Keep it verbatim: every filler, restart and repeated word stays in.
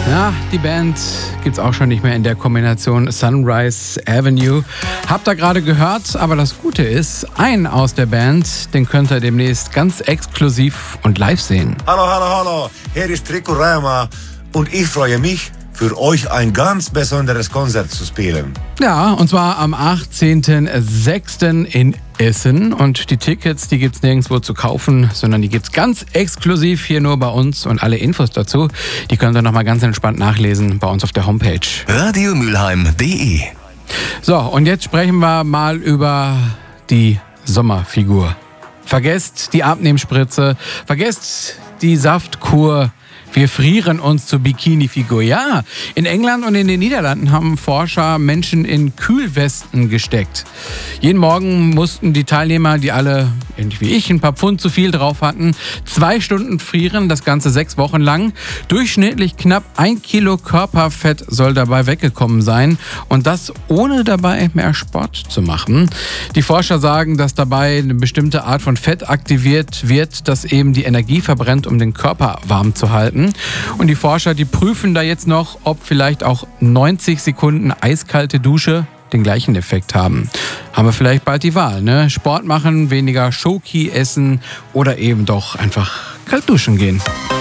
Ja, die Band gibt's auch schon nicht mehr in der Kombination Sunrise Avenue. Habt ihr gerade gehört, aber das Gute ist, einen aus der Band, den könnt ihr demnächst ganz exklusiv und live sehen. Hallo, hallo, hallo, hier ist Rico Reumer und ich freue mich, für euch ein ganz besonderes Konzert zu spielen. Ja, und zwar am achtzehnten sechsten in Essen. Und die Tickets, die gibt's nirgendwo zu kaufen, sondern die gibt's ganz exklusiv hier nur bei uns. Und alle Infos dazu, die könnt ihr nochmal ganz entspannt nachlesen bei uns auf der Homepage. radio mülheim punkt de. So, und jetzt sprechen wir mal über die Sommerfigur. Vergesst die Abnehmspritze, vergesst die Saftkur. Wir frieren uns zur Bikini-Figur. Ja, in England und in den Niederlanden haben Forscher Menschen in Kühlwesten gesteckt. Jeden Morgen mussten die Teilnehmer, die alle, ähnlich wie ich, ein paar Pfund zu viel drauf hatten, zwei Stunden frieren, das Ganze sechs Wochen lang. Durchschnittlich knapp ein Kilo Körperfett soll dabei weggekommen sein. Und das ohne dabei mehr Sport zu machen. Die Forscher sagen, dass dabei eine bestimmte Art von Fett aktiviert wird, das eben die Energie verbrennt, um den Körper warm zu halten. Und die Forscher, die prüfen da jetzt noch, ob vielleicht auch neunzig Sekunden eiskalte Dusche den gleichen Effekt haben. Haben wir vielleicht bald die Wahl, ne? Sport machen, weniger Schoki essen oder eben doch einfach kalt duschen gehen.